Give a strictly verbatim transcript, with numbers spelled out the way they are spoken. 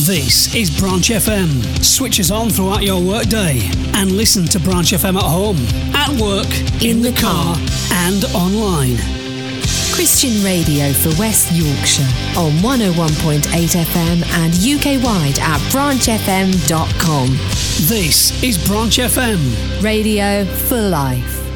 This is Branch F M. Switch us on throughout your workday and listen to Branch F M at home, at work, in, in the, the car, and online. Christian radio for West Yorkshire on one oh one point eight F M and U K wide at branch f m dot com. This is Branch F M. Radio for life.